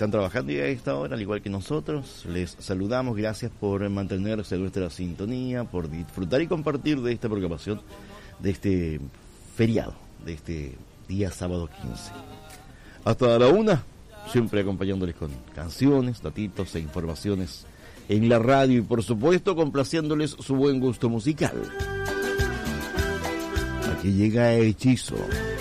están trabajando y a esta hora, al igual que nosotros, les saludamos. Gracias por mantenerse en nuestra sintonía, por disfrutar y compartir de esta programación, de este feriado, de este día sábado 15. Hasta la 1, siempre acompañándoles con canciones, datitos e informaciones en la radio y por supuesto complaciéndoles su buen gusto musical. Aquí llega Hechizo.